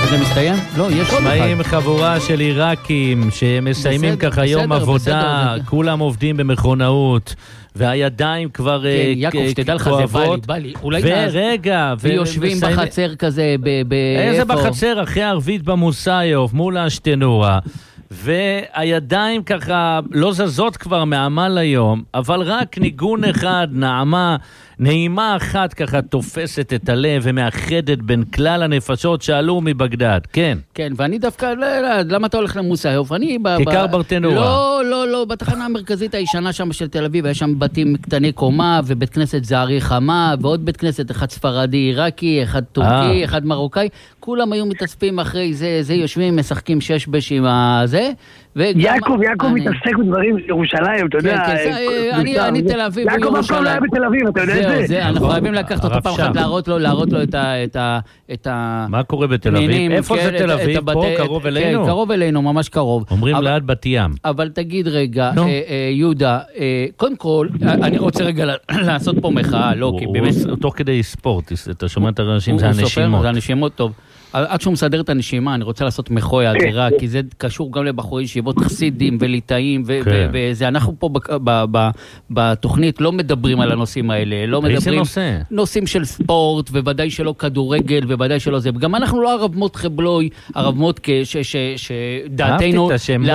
וזה מסתיים? לא, יש עוד אחד. שמעים חבורה של עיראקים שמסיימים ככה יום עבודה, כולם עובדים במכונאות, והידיים כבר כן, יעקב, שתדע לך, זה בא לי. ורגע, ויושבים בחצר כזה, איזה בחצר? אחרי ערבית במוסאיוף, מול האשתנורה. והידיים ככה לא זזות כבר מעמל היום, אבל רק ניגון אחד, נעימה אחת ככה תופסת את הלב ומאחדת בין כלל הנפשות שעלו מבגדד. כן. כן, ואני דווקא, למה אתה הולך למוסאיוף? כיכר ברטנורה. לא, בתחנה המרכזית הישנה שם של תל אביב, היה שם בתים קטני קומה, ובית כנסת זערי חמה, ועוד בית כנסת, אחד ספרדי עיראקי, אחד טורקי, אחד מרוקאי, כולם היו מתאספים אחרי זה יושבים, משחקים שש בשים הזה, יעקב מתעסק בדברים ירושלים, אתה יודע. אני תל אביב יעקב אף פעם לא היה בתל אביב, אתה יודע את זה. אנחנו חייבים לקחת אותו פעם אחת, להראות לו את ה... מה קורה בתל אביב? איפה זה תל אביב? פה קרוב אלינו? כן, קרוב אלינו, ממש קרוב. אומרים ליד בת ים. אבל תגיד רגע, יהודה, קודם כל, אני רוצה רגע לעשות פה מחאה, לא, כי באמת... תוך כדי ספורט, אתה שומע את האנשים, זה הנשימות. זה הנשימות, טוב. עד שהוא מסדר את הנשימה, אני רוצה לעשות מחוי אדירה, כי זה קשור גם לבחורי ישיבות חסידים וליטאים, וזה אנחנו פה בתוכנית לא מדברים על הנושאים האלה, לא מדברים נושאים של ספורט, וודאי שלא כדורגל, וודאי שלא זה, וגם אנחנו לא הרב מותחה בלוי, הרב מותחה שדעתנו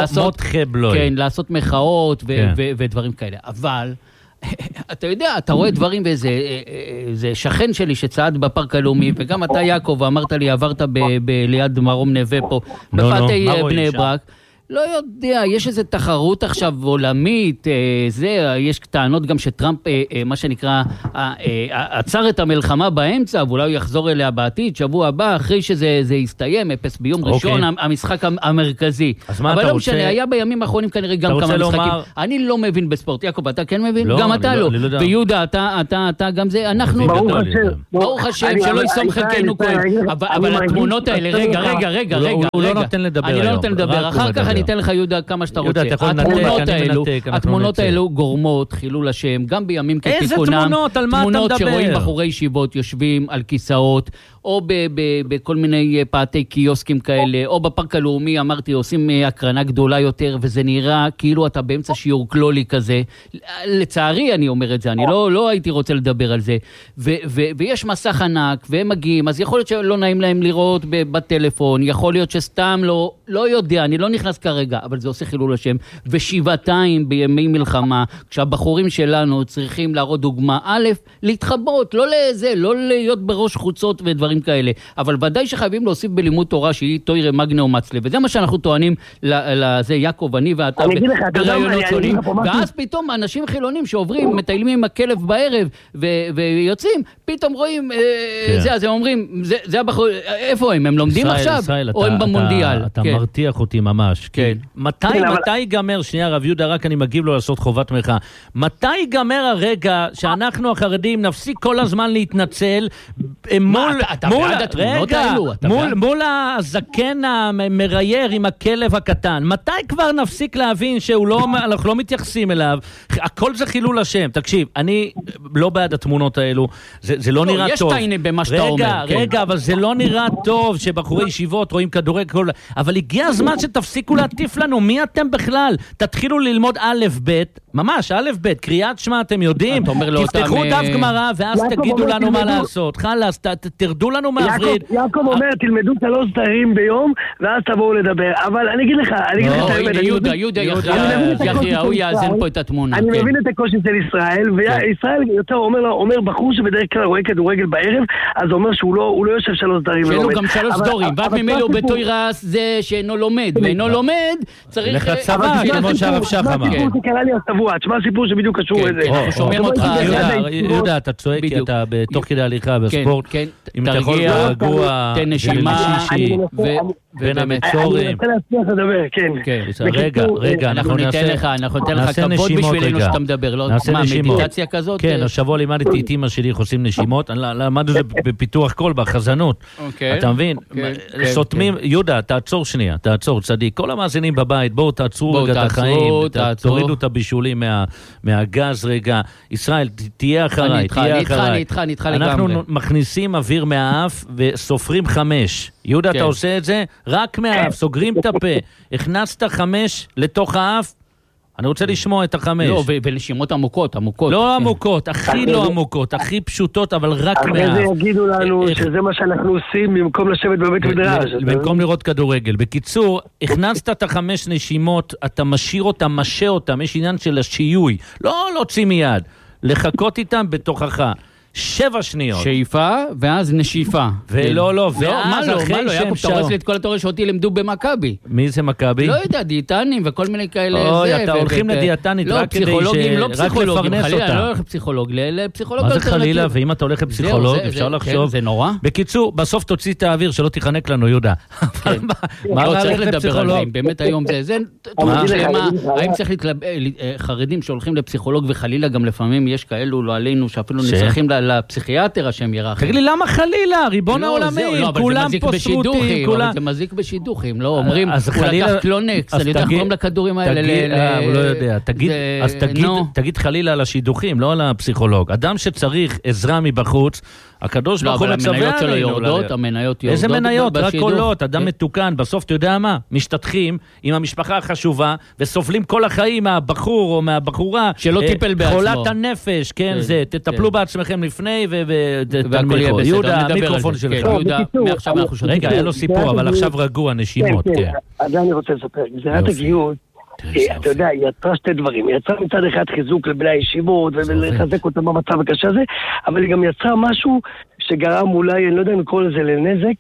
לעשות מחאות ודברים כאלה, אבל אתה יודע, אתה רואה דברים וזה שכן שלי שצעד בפארק הלאומי, וגם אתה יעקב אמרת לי, עברת ליד מרום נווה פה, בפאתי בני ברק, לא יודע, יש איזו תחרות עכשיו עולמית, יש טענות גם שטראמפ, מה שנקרא, עצר את המלחמה באמצע, ואולי הוא יחזור אליה בעתיד, שבוע הבא, אחרי שזה יסתיים, אפס ביום ראשון, המשחק המרכזי. אבל לא משנה, היה בימים האחרונים כנראה גם כמה משחקים. אני לא מבין בספורט, יעקב, אתה כן מבין? גם אתה לא. ויהודה, אתה גם זה, אנחנו... ברוך השם, שלא יסום חלקנו כהן. אבל התמונות האלה, רגע, הוא לא נותן לדבר היום. אני לא נותן לדבר, אחר כך אני אתן לך יהודה כמה שאתה רוצה. התמונות האלו גורמות חילול השם, גם בימים כתיקונם. איזה תמונות? על מה אתה מדבר? תמונות שרואים בחורי ישיבות יושבים על כיסאות, או בכל מיני פאתי קיוסקים כאלה, או בפארק הלאומי, אמרתי, עושים הקרנה גדולה יותר, וזה נראה כאילו אתה באמצע שיעור כלולי כזה. לצערי אני אומר את זה, אני לא הייתי רוצה לדבר על זה. ויש מסך ענק, והם מגיעים, אז יכול להיות שלא נעים להם לראות בטלפון, יכול להיות שסתם לא יודע, אני לא נכנס כרגע, אבל זה עושה חילול השם. ושבעתיים בימי מלחמה, כשהבחורים שלנו צריכים להראות דוגמה, א', להתחבות, לא להיות בראש חוצות ודברים כאלה, אבל ודאי שחייבים להוסיף בלימוד תורה שהיא תוירה מגנה ומצלה, וזה מה שאנחנו טוענים לזה, יעקב, אני ואתה ברעיונות שונים, ואז פתאום אנשים חילונים שעוברים, מטיילים עם הכלב בערב ויוצאים, פתאום רואים, אז הם אומרים, זה הבחור, איפה הם? הם לומדים עכשיו? או הם במונדיאל? אתה מרתיח אותי ממש. מתי ייגמר, שנייה רב יהודה, רק אני מגיב לו לעשות חובת מחאה, מתי ייגמר הרגע שאנחנו החרדים נפסיק כל הזמן להתנצל מול הזקן המרייר עם הכלב הקטן? מתי כבר נפסיק להבין שאנחנו לא מתייחסים אליו? הכל זה חילול השם. תקשיב, אני לא בעד התמונות האלו, זה לא נראה טוב. יש טיינה במה שאתה אומר. רגע, אבל זה לא נראה טוב שבחורי ישיבות רואים כדורגל, אבל הגיע הזמן שתפסיקו להטיף לנו, מי אתם בכלל? תתחילו ללמוד א' ב', ממש א' ב', קריאת שמע אתם יודעים, תפתחו דף גמרא ואז תגידו לנו מה לעשות. חלאס, תרדו לנו מהוריד. יעקב אומר, תלמדו 3 סתרים ביום ואז תבואו לדבר, אבל אני אגיד לך, יהודה יחיה, הוא יאזן פה את התמונה. אני מבין את הקושי של ישראל, וישראל יותר אומר בחור שבדרך כלל רואה כדורגל בערב, אז אומר שהוא לא יושב 3 סתרים ולומד. שאלו גם 3 דורים, ועד ממילא הוא בתוירס זה שאינו לומד, ואינו לומד צריך... לך צבא, כמו שהרב שח אמר. מה הסיפור שקרה לי השבוע? תשמע סיפור שבדיוק קשור לזה. שומעים אותך. יהודה, אתה צועק כי אתה בתוך כדי הליכה בספורט. אם אתה יכול תרגיע, תן נשימה, בין המצורים. אני רוצה להצליח לדבר, כן. רגע, אנחנו ניתן לך כבוד בשבילנו שאתה מדבר, לא מה, מדיטציה כזאת? כן, השבוע לימדתי את אמא שלי איך עושים נשימות, למדנו זה בפיתוח קול, בחזנות. אתה מבין? סותמים, יהודה, תעצור שנייה, תעצור, צדיק. כל המאזינים בבית, בואו תעצרו רגע את החיים, תורידו את הבישולים. באווירים מהגז רגע. ישראל, תהיה אחריי, אני איתך לגמרי. אנחנו מכניסים אוויר מהאף וסופרים 5. יהודה, אתה עושה את זה? רק מהאף, סוגרים את הפה. הכנסת 5 לתוך האף, אני רוצה לשמוע את 5. לא, ולשימות עמוקות. לא עמוקות, הכי לא עמוקות, הכי פשוטות, אבל רק מהאף. אחרי זה יגידו לנו שזה מה שאנחנו עושים במקום לשבת בבית מדרש. במקום לראות כדורגל. בקיצור, הכנסת את 5 נשימות, אתה משאיר אותם, משה אותם, יש עניין של השיוי. לא להוציא מיד, לחכות איתם בתוכך. 7 שניות. שאיפה, ואז נשיפה. ולא, ואז אחרי שהם אתה רואה לי את כל התיאוריה שאותי למדו במכבי. מי זה מכבי? לא יודע, דיאטנים וכל מיני כאלה. אתה הולכים לדיאטנית רק כדי רק לפרנס אותה. לא הולך לפסיכולוג, לפסיכולוג מה זה חלילה? ואם אתה הולך לפסיכולוג, אפשר לחשוב. זה נורא. בקיצור, בסוף תוציא את האוויר, שלא תחנק לנו, יהודה. מה צריך לדבר על זה? באמת היום זה האם צריך חרדים שהולכים לפסיכולוג וחלילה גם לפעמים יש כאלו, לא עלינו, שאפילו נצרכים לפסיכיאטר השם ירחם. תגיד לי, למה חלילה? ריבון העולמי, כולם פה סרוטים, אבל זה מזיק בשידוכים, לא אומרים, הוא לקח קלונקס, אני יודע איך קוראים לכדורים האלה. הוא לא יודע, אז תגיד חלילה על השידוכים, לא על הפסיכולוג. אדם שצריך עזרה מבחוץ, הקדוש ברוך הוא מצווה עלינו. המניות שלו יורדות, המניות יורדות. איזה מניות? רק קולות, אדם מתוקן. בסוף אתה יודע מה? משתתחים עם המשפחה החשובה, וסובלים כל החיים מהבחור או מהבחורה. שלא טיפל בעצמו. חולת הנפש, כן, זה. תתטפלו בעצמכם לפני ותנמיכו. יהודה, המיקרופון שלך. יהודה, מעכשיו אנחנו שותים. רגע, היה לו סיפור, אבל עכשיו רגוע, נשימות. כן, אז אני רוצה לספר. גזירת הגיוס, אתה יודע, היא יצרה 2 דברים. היא יצרה מצד אחד חיזוק לבני הישיבות ולחזק אותם במצב הקשה הזה, אבל היא גם יצרה משהו שגרם אולי, אני לא יודע אם לקרוא לזה לנזק,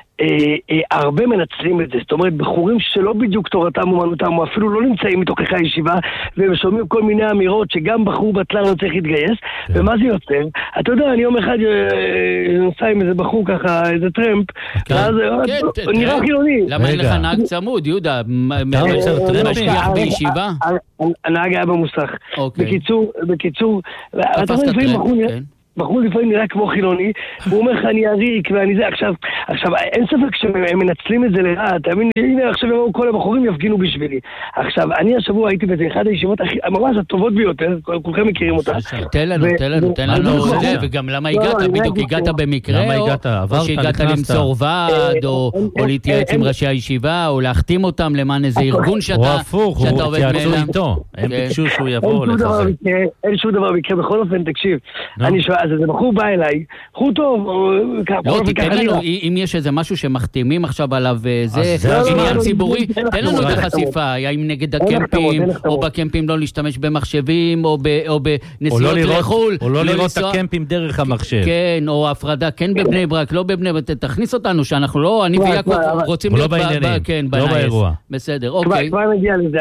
הרבה מנצלים את זה. זאת אומרת, בחורים שלא בדיוק תורתם אומנותם, או אפילו לא נמצאים מתוכך הישיבה, והם שומעים כל מיני אמירות שגם בחור בטלן לא צריך להתגייס, ומה זה יוצר? אתה יודע, אני יום אחד נוסע עם איזה בחור ככה, איזה טרמפ, ואז נראה חילוני. למה אין לך נהג צמוד, יהודה? משגיח בישיבה? הנהג היה במוסך. בקיצור, אתה תפסת טרמפ, כן. בחור לפעמים נראה כמו חילוני, הוא אומר לך אני אריק ואני זה, עכשיו אין ספק שהם מנצלים את זה לרעה, תאמין לי, הנה עכשיו יבואו כל הבחורים יפגינו בשבילי. עכשיו, אני השבוע הייתי באיזה אחד הישיבות ממש הטובות ביותר, כולכם מכירים אותה. תן לנו, וגם למה הגעת? בדיוק הגעת במקרה, או שהגעת למסור ועד, או להתייעץ עם ראשי הישיבה, או להחתים אותם למען איזה ארגון שאתה עובד הוא התייעצו איתו, הם ביקשו שהוא יבוא לחזק. אין שום דבר מקרה, בכל אופן, תקשיב, אני שואל, אז איזה בחור בא אליי, בחור טוב, לא, תתן לנו, אם יש איזה משהו שמחתימים עכשיו עליו, זה עניין ציבורי, תן לנו את החשיפה, האם נגד הקמפים, או בקמפים לא להשתמש במחשבים, או בנסיעות לחול, או לא לראות את הקמפים דרך המחשב. כן, או הפרדה, כן בבני ברק, לא בבני ברק, תכניס אותנו, שאנחנו לא, אני ויעקב רוצים להיות באירוע. בסדר, אוקיי. כבר נגיע לזה,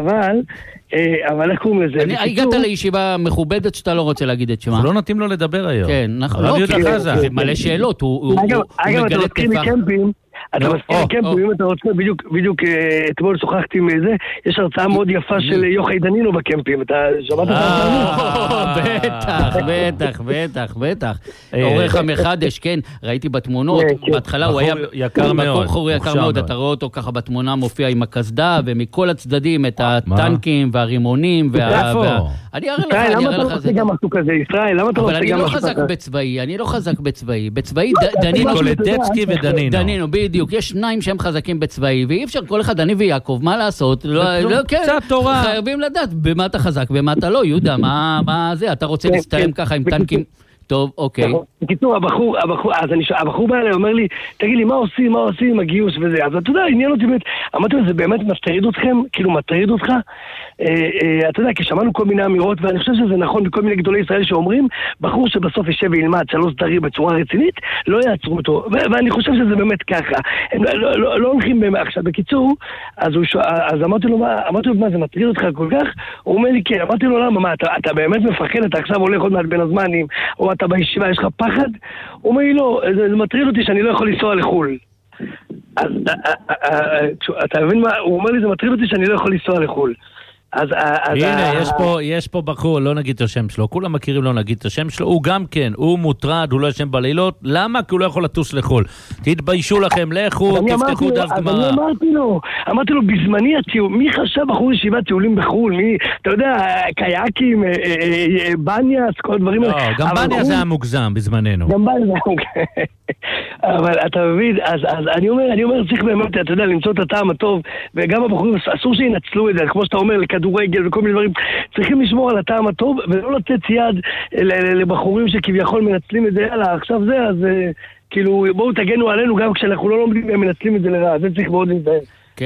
אבל איך קוראים לזה? הגעת לישיבה מכובדת שאתה לא רוצה להגיד את שמה. לא נתאים לו לדבר היום. כן, לא, זה מלא שאלות, הוא מגלה תקפה. אתה מסכים לקמפים, אם אתה רוצה, בדיוק אתמול שוחחתי עם זה, יש הרצאה מאוד יפה של יוחאי דנינו בקמפים, אתה שמעת את ההרצאה? בטח. עורך המחדש, כן, ראיתי בתמונות, בהתחלה הוא היה יקר מאוד, יקר מאוד, אתה רואה אותו ככה בתמונה מופיע עם הקסדה, ומכל הצדדים את הטנקים והרימונים, אני אראה לך, למה אתה לא עושה גם משהו כזה, ישראל? למה אתה לא עושה גם משהו כזה? אני לא חזק בצבאי, דנינו, קולדצקי ודנינו, בדיוק, יש 2 שהם חזקים בצבאי, ואי אפשר כל אחד, אני ויעקב, מה לעשות? קצת תורה. חייבים לדעת במה אתה חזק, במה אתה לא, יהודה, מה זה? אתה רוצה להסתיים ככה עם טנקים? טוב, אוקיי. בקיצור, הבחור בא אליי, אומר לי, תגיד לי, מה עושים עם הגיוס וזה? אז אתה יודע, עניין אותי באמת, אמרתי לו, זה באמת מטריד אתכם? כאילו, מטריד אותך? אתה יודע, כי שמענו כל מיני אמירות, ואני חושב שזה נכון בכל מיני גדולי ישראל שאומרים, בחור שבסוף יישב וילמד 3 סדרים בצורה רצינית, לא יעצרו אותו. ואני חושב שזה באמת ככה. הם לא הולכים באמת. עכשיו, בקיצור, אז אמרתי לו, מה, זה מטריד אותך כל כך? הוא אומר לי, כן. אמרתי לו, למה, מה, אתה באמת מפחד, אתה עכשיו הולך עוד מעט בין הזמנים, או אתה בישיבה, יש לך פחד? הוא אומר לי, לא, זה מטריד אותי שאני לא יכול לנסוע לחול. אז אתה מבין מה? הוא אומר לי, זה מטריד אותי שאני לא יכול לנסוע לחול. הנה, יש פה בחור, לא נגיד את השם שלו, כולם מכירים לא נגיד את השם שלו, הוא גם כן, הוא מוטרד, הוא לא ישן בלילות, למה? כי הוא לא יכול לטוס לחול. תתביישו לכם, לכו, תפתחו דף גמרא. אז אני אמרתי לו, בזמני הטיול, מי חשב בחור ישיבה טיולים בחול? אתה יודע, קייקים, בניאס, כל הדברים האלה. לא, גם בניאס זה היה מוגזם בזמננו. גם בניאס זה מוגזם. אבל אתה מבין, אז אני אומר, צריך באמת, אתה יודע, למצוא את הטעם הטוב, וגם הבחורים, אסור שינצלו את זה, כמו שאתה אומר, לכדורגל וכל מיני דברים, צריכים לשמור על הטעם הטוב, ולא לתת יד לבחורים שכביכול מנצלים את זה, יאללה, עכשיו זה, אז כאילו, בואו תגנו עלינו גם כשאנחנו לא לומדים והם מנצלים את זה לרע, זה צריך מאוד להיזהר. כן,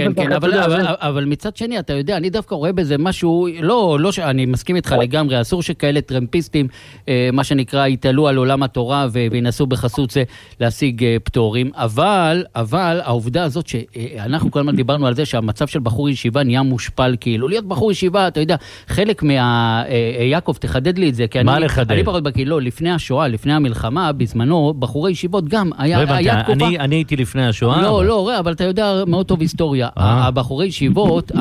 אבל מצד שני, אתה יודע, אני דווקא רואה בזה משהו, לא, אני מסכים איתך לגמרי, אסור שכאלה טרמפיסטים, מה שנקרא, יתעלו על עולם התורה וינסו בחסות זה להשיג פטורים, אבל העובדה הזאת שאנחנו כל הזמן דיברנו על זה שהמצב של בחור ישיבה נהיה מושפל, כאילו, להיות בחור ישיבה, אתה יודע, חלק יעקב, תחדד לי את זה, מה לחדד? אני פחות בקילו, לפני השואה, לפני המלחמה, בזמנו, בחורי ישיבות גם, היה תקופה... אני הייתי לפני השואה? לא, אבל אתה יודע מאוד טוב היסטוריה. הבחורי ישיבות,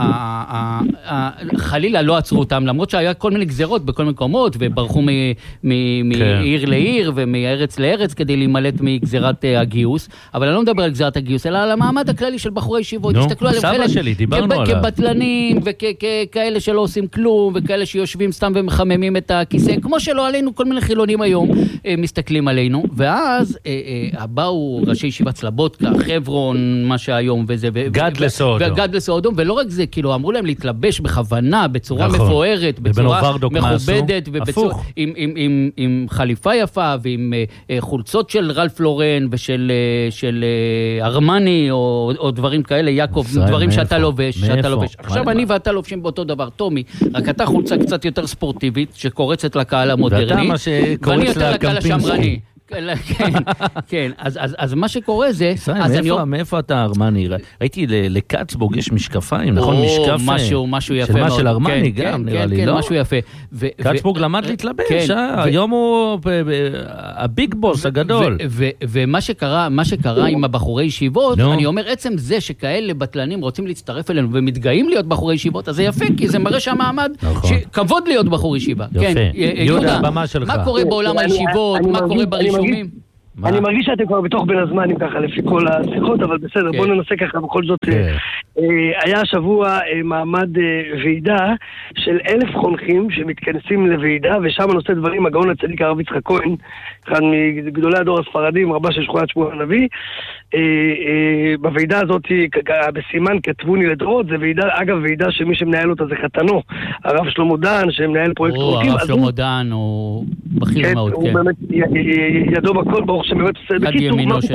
חלילה לא עצרו אותם, למרות שהיה כל מיני גזרות בכל מקומות, וברחו מעיר לעיר ומארץ לארץ כדי להימלט מגזירת הגיוס, אבל אני לא מדבר על גזירת הגיוס, אלא על המעמד הכללי של בחורי ישיבות. הסתכלו עליהם כבטלנים וכאלה שלא עושים כלום, וכאלה שיושבים סתם ומחממים את הכיסא, כמו שלא עלינו, כל מיני חילונים היום מסתכלים עלינו, ואז באו ראשי ישיבת סלבודקה, חברון, מה שהיום וזה, גד לסעודום, ולא רק זה, כאילו אמרו להם להתלבש בכוונה, בצורה מפוארת, בצורה מכובדת, עם חליפה יפה, ועם חולצות של רלף לורן, ושל ארמני, או דברים כאלה, יעקב, דברים שאתה לובש. עכשיו אני ואתה לובשים באותו דבר, טומי, רק אתה חולצה קצת יותר ספורטיבית, שקורצת לקהל המודרני, ואני יותר לקהל השמרני. כן, אז מה שקורה זה... מאיפה אתה ארמני? ראיתי לקצבורג יש משקפיים, נכון? משהו יפה. של ארמני גם, נראה לי, לא? משהו יפה. קצבורג למד להתלבש, היום הוא הביג בוס הגדול. ומה שקרה עם הבחורי ישיבות, אני אומר, עצם זה שכאלה בטלנים רוצים להצטרף אלינו ומתגאים להיות בחורי ישיבות, אז זה יפה, כי זה מראה שהמעמד שכבוד להיות בחור ישיבה. יפה. יהודה, הבמה שלך. מה קורה בעולם הישיבות? מה קורה ברישומים? אני מרגיש שאתם כבר בתוך בין הזמנים ככה לפי כל השיחות, אבל בסדר, בואו ננסה ככה בכל זאת. היה השבוע מעמד ועידה של 1,000 חונכים שמתכנסים לוועידה, ושם נושא דברים הגאון הצדיק הרב יצחק כהן, אחד מגדולי הדור הספרדים, רבה של שכונת שמואל הנביא. בוועידה הזאת בסימן כתבוני לדורות, זה ועידה, אגב ועידה שמי שמנהל אותה זה חתנו, הרב שלמה דן שמנהל פרויקט חונכים. הרב שלמה דן הוא בכיר מאוד, כן. הוא באמת ידו בכל ברוך שבאמת עושה. בקיצור,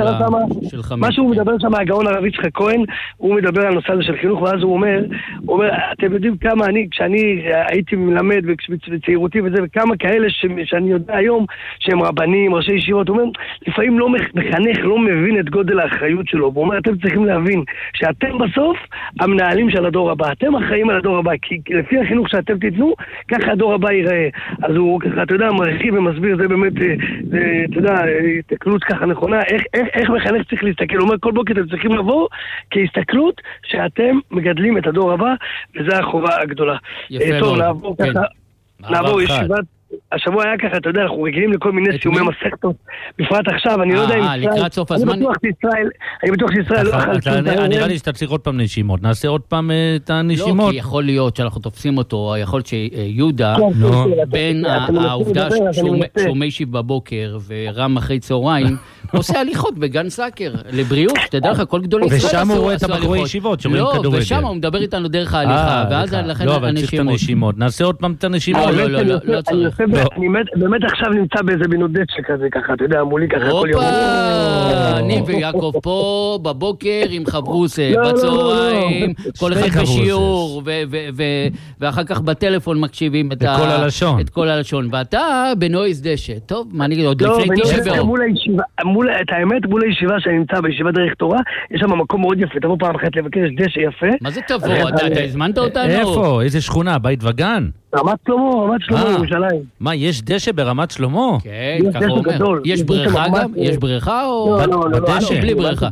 מה שהוא מדבר שם הגאון הרב יצחק כהן, הוא מדבר על נושא הזה של חינוך, ואז הוא אומר, אתם יודעים כמה כשאני הייתי מלמד בצעירותי וזה, וכמה כאלה שאני יודע היום שהם רבנים, ראשי ישיבות, הוא אומר, לפעמים לא מחנך, לא מבין את גודל האחריות שלו, הוא אומר, אתם צריכים להבין שאתם בסוף המנהלים של הדור הבא, אתם אחראים על הדור הבא, כי לפי החינוך שאתם תיתנו, ככה הדור הבא ייראה. אז הוא ככה, אתה יודע, מרחיב ומסביר, זה באמת, אתה יודע, הסתכלות ככה נכונה, איך מחנך צריך להסתכל, הוא אומר, כל בוקר אתם צריכים לבוא כהסתכלות שאתם מגדלים את הדור הבא, וזו החובה הגדולה. טוב, נעבור ככה, נעבור ישיבת, השבוע היה ככה, אתה יודע, אנחנו רגילים לכל מיני סיומי מסכתות, בפרט עכשיו, אני לא יודע אם לקראת סוף הזמן... אני בטוח שישראל לא אכל... נראה לי שאתה צריך עוד פעם נשימות, נעשה עוד פעם את הנשימות. לא, כי יכול להיות שאנחנו תופסים אותו, יכול להיות שיהודה, בין העובדה שהוא מיישיב בבוקר ורם אחרי צהריים, עושה הליכות בגן סאקר, לבריאות, תדע לך, כל גדולי ישראל ושם הוא רואה את הבחורי ישיבות שרואים כדורגל. לא, ושם הוא מדבר איתנו דרך ההליכה, ואז לכן הנשימות. נעשה עוד פעם את הנשימות. לא צריך. אני באמת עכשיו נמצא באיזה בינודצ'ה כזה ככה, אתה יודע, מולי ככה כל יום. אני ויעקב פה בבוקר עם חברוסה, בצהריים, כל אחד בשיעור, ואחר כך בטלפון מקשיבים את כל הלשון. ואתה בנויז דשא. טוב, מה אני אגיד, עוד לפני תשע באור. את האמת, מול הישיבה שאני נמצא בישיבה דרך תורה, יש שם מקום מאוד יפה, תבוא פעם אחת לבקש דשא יפה. מה זה תבוא? אתה הזמנת אותנו? איפה? איזה שכונה? בית וגן? רמת שלמה, ירושלים. מה, יש דשא ברמת שלמה? כן, ככה הוא אומר. יש בריכה גם? יש בריכה או... בדשא? בלי בריכה.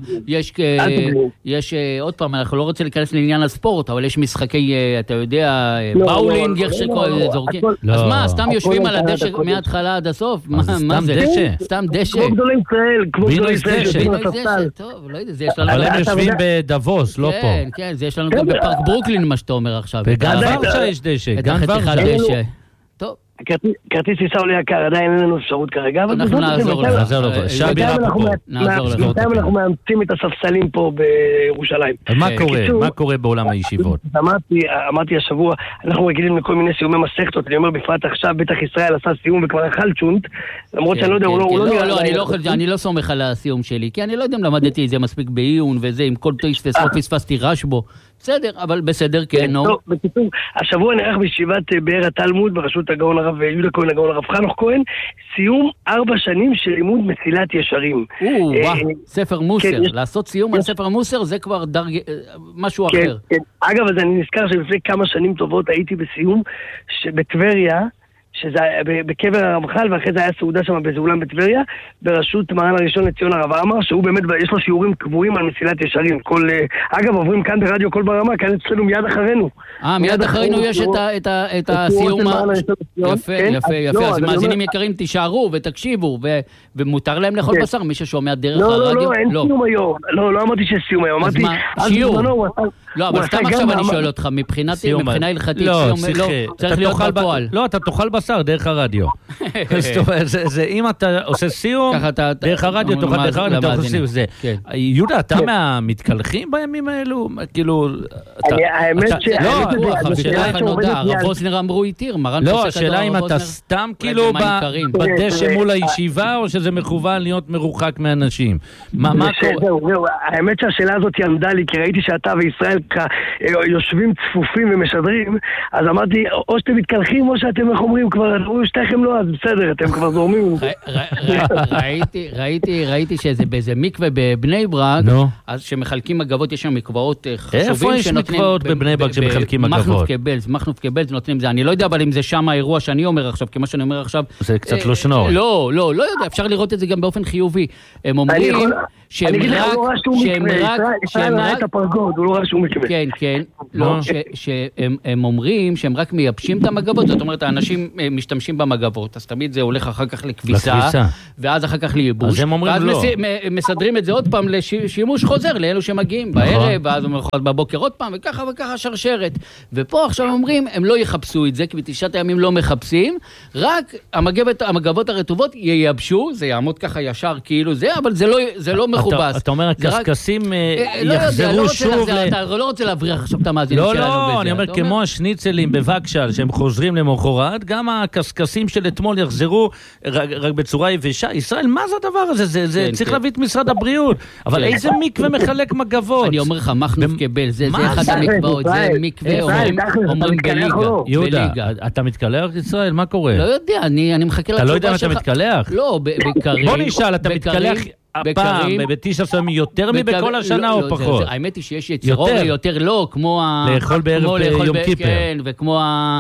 יש, עוד פעם, אנחנו לא רוצים להיכנס לעניין הספורט, אבל יש משחקי, אתה יודע, באולינג, איך שזורקים. אז מה, סתם יושבים על הדשא מההתחלה עד הסוף? מה זה? סתם דשא? כמו גדולי ישראל, כמו גדולי ישראל. טוב, לא יודע, זה יש לנו... אבל הם יושבים בדבוס, לא פה. כן, כן, זה יש לנו גם בפארק ברוקלין, מה שאתה אומר עכשיו. וגם ורשה יש דשא. גם ורשה. טוב. כרטיס טיסה עולה יקר, עדיין אין לנו אפשרות כרגע. אנחנו נעזור לך. שבי רפה פה. בינתיים אנחנו מאמצים את הספסלים פה בירושלים. אז מה קורה בעולם הישיבות? אמרתי השבוע, אנחנו רגילים לכל מיני סיומי מסכתות, אני אומר בפרט עכשיו, בטח ישראל עשה סיום וכבר אכל צ'ונט, למרות שאני לא יודע, הוא לא נראה... אני לא סומך על הסיום שלי, כי אני לא יודע אם למדתי את זה מספיק בעיון וזה, עם כל תויס פספסתי רש בו. בסדר, אבל בסדר, כן, נו. בקיצור, השבוע נערך בישיבת באר התלמוד בראשות הגאון הרב יהודה כהן, הגאון הרב חנוך כהן, סיום 4 שנים של לימוד מסילת ישרים. ספר מוסר, לעשות סיום על ספר מוסר זה כבר משהו אחר. אגב, אז אני נזכר שלפני כמה שנים טובות הייתי בסיום שבטבריה, שזה בקבר הרמח"ל, ואחרי זה היה סעודה שם באיזה אולם בטבריה, בראשות מרן הראשון לציון הרב עמאר, שהוא באמת, יש לו שיעורים קבועים על מסילת ישרים. אגב, עוברים כאן ברדיו כל ברמה, כאן אצלנו מיד אחרינו. מיד אחרינו יש את הסיום. יפה, יפה, יפה. אז מאזינים יקרים, תישארו ותקשיבו, ומותר להם לאכול בשר, מי ששומע דרך הרדיו. לא, אין סיום היום. לא אמרתי שיש סיום היום. אז מה, שיעור. לא, אבל סתם עכשיו אני שואל אותך, מבחינה הלכתית, צריך להיות בפועל. לא, אתה תאכל בשר דרך הרדיו. אם אתה עושה סיום, דרך הרדיו, תאכל דרך הרדיו, אתה עושה סיום. יהודה, אתה מהמתקלחים בימים האלו? כאילו... האמת ש... לא, השאלה איך נודע, הרב אוזנר אמרו איתיר, לא, השאלה אם אתה סתם כאילו בדשא מול הישיבה, או שזה מכוון להיות מרוחק מאנשים. מה קורה? האמת שהשאלה הזאת עמדה לי, כי ראיתי שאתה וישראל יושבים צפופים ומשדרים, אז אמרתי, או שאתם מתקלחים, או שאתם, איך אומרים, כבר שתיכם לא, אז בסדר, אתם כבר זורמים. ראיתי שזה באיזה מקווה בבני ברק, אז שמחלקים מגבות, יש שם מקוואות חשובים. איפה יש מקוואות בבני ברק שמחלקים מגבות? מחנוף קבלס נותנים זה. אני לא יודע, אבל אם זה שם האירוע שאני אומר עכשיו, כי מה שאני אומר עכשיו... זה קצת לא שנור. לא יודע, אפשר לראות את זה גם באופן חיובי. הם אומרים שהם רק... הוא לא ראה שום מקווה. כן, כן. לא, שהם אומרים שהם רק מייבשים את המגבות, זאת אומרת, האנשים משתמשים במגבות, אז תמיד זה הולך אחר כך לכביסה, ואז אחר כך לייבוש, ואז מסדרים את זה עוד פעם לשימוש חוזר, לאלו שמגיעים בערב, ואז בבוקר עוד פעם, וככה וככה שרשרת. ופה עכשיו אומרים, הם לא יחפשו את זה, כי ב9 ימים לא מחפשים, רק המגבות הרטובות ייבשו, זה יעמוד ככה ישר כאילו זה, אבל זה לא מחובס. אתה אומר, הקסקסים יחזרו שוב... אתה לא רוצה להבריח עכשיו את המאזינים שלנו בזה. לא, אני אומר, כמו השניצלים בווקשל, שהם חוזרים למחרת, גם הקסקסים של אתמול יחזרו רק בצורה יבשה. ישראל, מה זה הדבר הזה? זה צריך להביא את משרד הבריאות. אבל איזה מקווה מחלק מגבות? אני אומר לך, מחנוף קבל, זה אחד המקוואות, זה מקווה, אומרים בליגה. יהודה, אתה מתקלח, ישראל? מה קורה? לא יודע, אני מחכה לתשובה שלך. אתה לא יודע אם אתה מתקלח? לא, בקרים. בוא נשאל, אתה מתקלח... הפעם, ב9 סמים יותר מבכל השנה או פחות? האמת היא שיש יצרור יותר לא, כמו לאכול בערב יום כיפר. כן, וכמו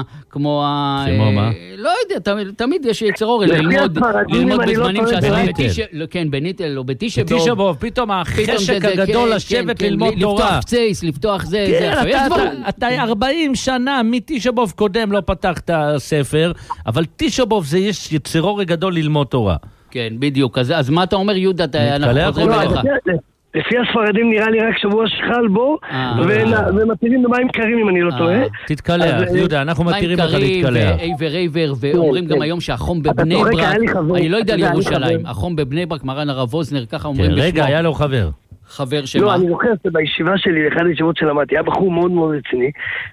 מה? לא יודע, תמיד יש יצרור ללמוד בזמנים שעשה כן, בניטל או בתשע בוב, פתאום החשק הגדול לשבת ללמוד תורה. לפתוח צייס, לפתוח זה. אתה 40 שנה מתשע בוב קודם לא פתחת ספר, אבל תשע בוב זה יש יצרור גדול ללמוד תורה. כן, בדיוק. אז מה אתה אומר, יהודה? אנחנו חוזרים אליך. לפי הספרדים נראה לי רק שבוע שחל בו, ומתירים במים קרים אם אני לא טועה. תתקלח, יהודה, אנחנו מתירים לך להתקלח. מים קרים ואומרים גם היום שהחום בבני ברק, אני לא יודע לירושלים, החום בבני ברק, מרן הרב אוזנר, ככה אומרים בשמו. רגע, היה לו חבר שמה? לא, אני זוכר שבישיבה שלי, באחד הישיבות שלמדתי, היה בחור מאוד מאוד רציני,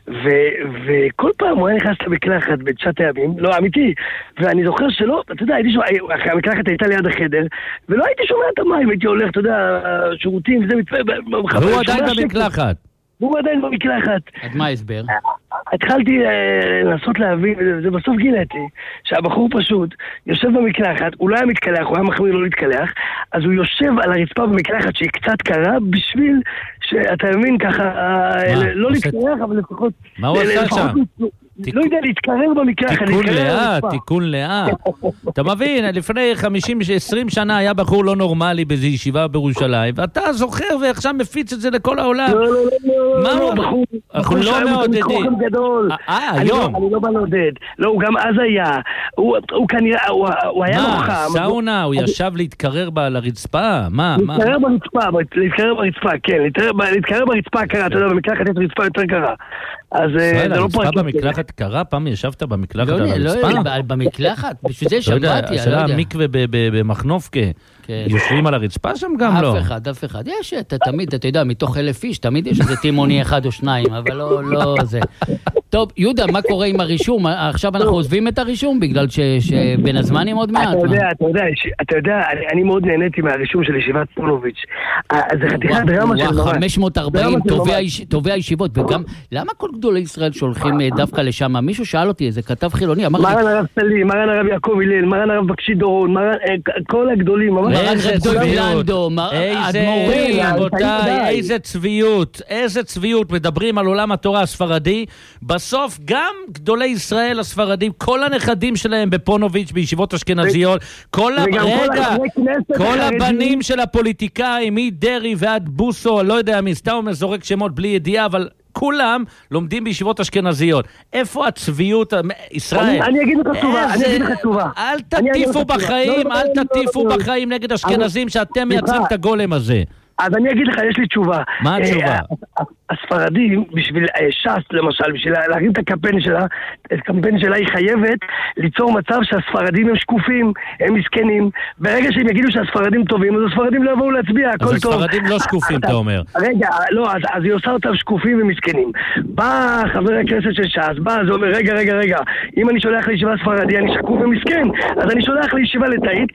וכל פעם הוא היה נכנס למקלחת ב9 ימים, לא, אמיתי, ואני זוכר שלא, אתה יודע, המקלחת הייתה ליד החדר, ולא הייתי שומע את המים, הייתי הולך, אתה יודע, שירותים, וזה מתווה, והוא עדיין במקלחת. הוא עדיין במקלחת. אז מה ההסבר? התחלתי לנסות להבין, זה בסוף גיליתי, שהבחור פשוט יושב במקלחת, הוא לא היה מתקלח, הוא היה מחמיר לא להתקלח, אז הוא יושב על הרצפה במקלחת שהיא קצת קרה, בשביל שאתה מבין ככה, לא להתקלח, אבל לפחות... מה הוא עשה שם? לא יודע, להתקרר במקלחת. תיקון לאט. אתה מבין, לפני 50-20 שנה היה בחור לא נורמלי באיזו ישיבה בירושלים, ואתה זוכר ועכשיו מפיץ את זה לכל העולם. לא, בחור. אנחנו לא מעודדים. היום. אני לא בא לעודד. לא, הוא גם אז היה. הוא כנראה, הוא היה נוחם. סאונה, הוא ישב להתקרר לרצפה? מה? להתקרר ברצפה, כן. להתקרר ברצפה קרה, אתה יודע, במקלחת יש רצפה יותר קרה. אז זה לא פרק. הרצפה במקלחת קרה? פעם ישבת במקלחת על הרצפה? לא, במקלחת, בשביל זה שמעתי, השאלה המקווה במחנופקה. יושבים על הרצפה שם גם לא. אף אחד. יש, תמיד, אתה יודע, מתוך 1,000 איש, תמיד יש איזה תימוני אחד או שניים, אבל לא זה. טוב, יהודה, מה קורה עם הרישום? עכשיו אנחנו עוזבים את הרישום, בגלל שבין הזמנים עוד מעט. אתה יודע, אני מאוד נהניתי מהרישום של ישיבת פונוביץ'. זה חתיכת דרמה של נורא. 540 טובי הישיבות, וגם, למה כל גדולי ישראל שהולכים דווקא לשם? מישהו שאל אותי, איזה כתב חילוני, אמר לי... מרן הרב סלים, מרן הרב יעקב הלל, מרן הרב בקשי דורון, כל הגדולים, מרן איזה צביעות, מדברים על עולם התורה הספרדי, בסוף גם גדולי ישראל הספרדים, כל הנכדים שלהם בפונוביץ' בישיבות אשכנזיות, כל הבנים של הפוליטיקאים, מדרי ועד בוסו, לא יודע מי, סתם זורק שמות בלי ידיעה, אבל כולם לומדים בישיבות אשכנזיות. איפה הצביעות? ישראל. אני אגיד לך תשובה. אל תטיפו בחיים נגד אשכנזים שאתם מייצרים את הגולם הזה. אז אני אגיד לך, יש לי תשובה. מה התשובה? הספרדים, בשביל ש"ס למשל, בשביל להרים את הקמפיין שלה, היא חייבת ליצור מצב שהספרדים הם שקופים, הם מסכנים. ברגע שהם יגידו שהספרדים טובים, אז הספרדים לא יבואו להצביע, הכל טוב. אז הספרדים לא שקופים, אתה אומר. רגע, לא, אז היא עושה אותם שקופים ומסכנים. בא חבר הכנסת של ש"ס, זה אומר, רגע, אם אני שולח לישיבה ספרדי, אני שקוף ומסכן, אז אני שולח לישיבה לתאית,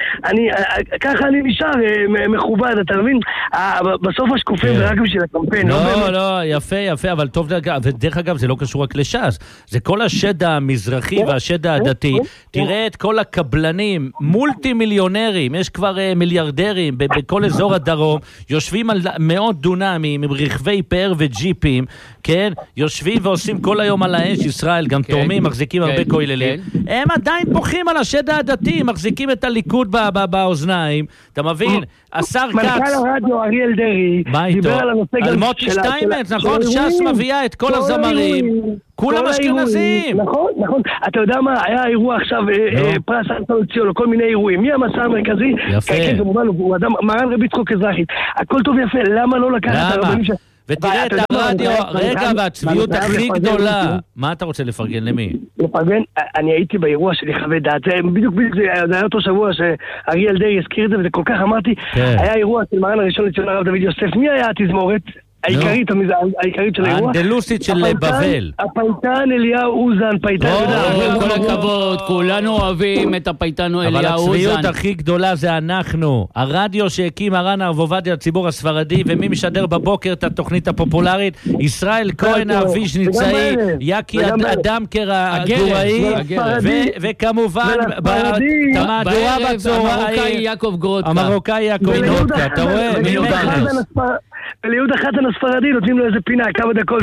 ככה אני נשאר מכובד, אתה מבין? בסוף השקופים זה רק בשביל הקמפיין. לא, יפה, אבל טוב, ודרך אגב זה לא קשור רק לש"ס, זה כל השד המזרחי והשד הדתי. תראה את כל הקבלנים, מולטי מיליונרים, יש כבר מיליארדרים בכל אזור הדרום, יושבים על 100 דונמים עם רכבי פאר וג'יפים, כן? יושבים ועושים כל היום על האש, ישראל, גם תורמים, מחזיקים הרבה כוללים. הם עדיין פוחים על השד הדתי, מחזיקים את הליכוד באוזניים, אתה מבין? השר כץ. מנכ"ל הרדיו אריאל דרי דיבר על הנושא על מוטי שטיימץ, נכון? ש"ס מביאה את כל הזמרים, כולם אשכנזים. נכון. אתה יודע מה? היה אירוע עכשיו, פרס ארצון ציון, כל מיני אירועים. מי המסע המרכזי? יפה. כן, כמובן, הוא אדם, מרן רבי יצחק אזרחית. הכל טוב יפה, למה לא לקחת את הרבנים ש... ותראה את הרדיו, רגע, והצביעות הכי גדולה. מה אתה רוצה לפרגן? למי? לפרגן, אני הייתי באירוע שלי חווה דעת, בדיוק, זה היה אותו שבוע שאריאל דרי הזכיר את זה, וזה כל כך אמרתי, היה אירוע של מרן הראשון לציון הרב דוד יוסף, מי היה התזמורת? העיקרית של האירוע? האנדלוסית של בבל. הפייטן אליהו אוזן, פייטן. כל הכבוד, כולנו אוהבים את הפייטן אליהו אוזן. אבל הצביעות הכי גדולה זה אנחנו. הרדיו שהקים מרן הרב עובדיה לציבור הספרדי, ומי משדר בבוקר את התוכנית הפופולרית, ישראל כהן האביש ניצאי, יקי אדמקר הגוראי, וכמובן במהדורה בצהריים המרוקאי יעקב גרוטקה. אתה רואה? וליהודה חתן הספרדי נותנים לו איזה פינה, כמה דקות.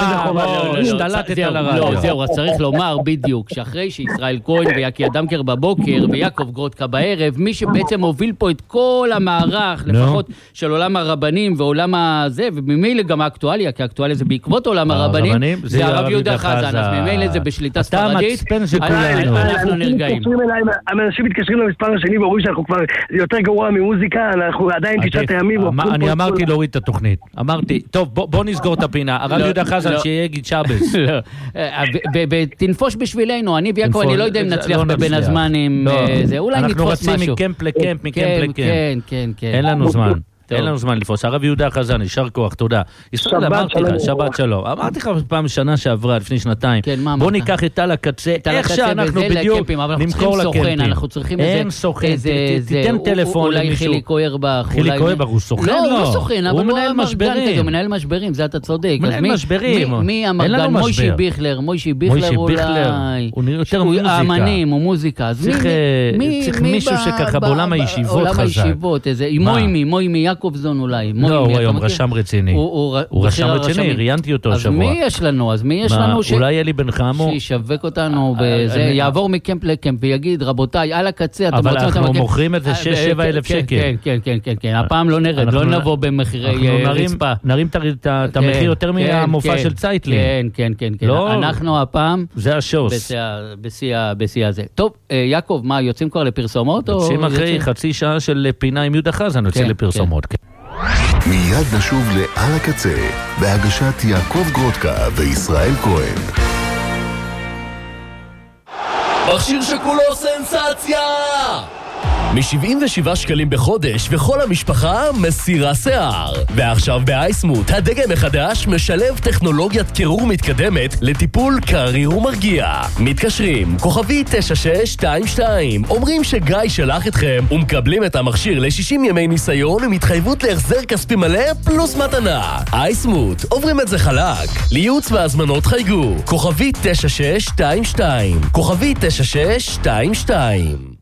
השתלטת על הרדיו. זהו, אז צריך לומר בדיוק, שאחרי שישראל כהן ויקי אדמקר בבוקר ויעקב גרוטקה בערב, מי שבעצם הוביל פה את כל המערך, לפחות של עולם הרבנים ועולם הזה, וממילא גם האקטואליה, כי האקטואליה זה בעקבות עולם הרבנים, זה הרב יהודה חזן, אז ממילא זה בשליטה ספרדית, אנחנו נרגעים. אנשים מתקשרים למספר השני ואומרים שאנחנו כבר יותר גרוע ממוזיקה, אנחנו עדיין 9 הימים. אני אמרתי להוריד את התוכנית. אמרתי, טוב, בוא נסגור את הפינה. הרב יהודה חזן שיהיה גיד שבס. תנפוש בשבילנו, אני ויעקב, אני לא יודע אם נצליח בבין הזמנים. אולי נתפוס משהו. אנחנו רצים מקמפ לקמפ, כן. אין לנו זמן. אין לנו זמן לפוס. הרב יהודה חזן, יישר כוח, תודה. ישראל, אמרתי לך, שבת שלום. אמרתי לך פעם שנה שעברה, לפני שנתיים. בוא ניקח את על הקצה, איך שאנחנו בדיוק נמכור לקמפים. אנחנו צריכים אין סוכן, תיתן טלפון למישהו. אולי חילי קוירבך. חילי קוירבך, הוא סוכן? לא, הוא לא סוכן, אבל הוא מנהל משברים. הוא מנהל משברים, זה אתה צודק. מנהל משברים. מי המרגן? מוישי ביכלר אולי. הוא נראה יותר מוזיקה. האמנים, הוא מוזיקה. צריך מישהו שככה בעולם הישיבות חזק. מוימי יעקובזון אולי. לא, הוא היום רשם רציני. הוא רשם רציני, ראיינתי אותו השבוע. אז מי יש לנו? אולי אלי בן חמו. שישווק אותנו, יעבור מקמפ לקמפ ויגיד, רבותיי, על הקצה, אבל אנחנו מוכרים את זה 6-7 אלף שקל. כן. הפעם לא נרד, לא נבוא במחירי רצפה. נרים את המחיר יותר מהמופע של צייטלין. כן. אנחנו הפעם... זה השוס. בשיא הזה. טוב, יעקב, מה, יוצאים כבר לפרסומות? יוצאים אחרי חצי שעה של פינה עם יהודה חזן, יוצאים לפרסומות. מיד נשוב לעל הקצה, בהגשת יעקב גרודקה וישראל כהן. מכשיר שכולו סנסציה! מ-77 שקלים בחודש וכל המשפחה מסירה שיער. ועכשיו באייסמוט, הדגם החדש משלב טכנולוגיית קירור מתקדמת לטיפול קריר ומרגיע. מתקשרים, כוכבי 9622, אומרים שגיא שלח אתכם ומקבלים את המכשיר ל-60 ימי ניסיון עם התחייבות להחזר כספי מלא פלוס מתנה. אייסמוט, עוברים את זה חלק. לייעוץ והזמנות חייגו, כוכבי 9622, כוכבי 9622.